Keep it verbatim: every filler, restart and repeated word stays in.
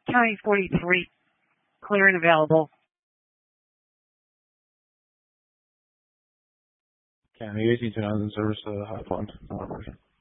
County forty-three, clear and available. County eighteen two nine service, uh, high point, operation.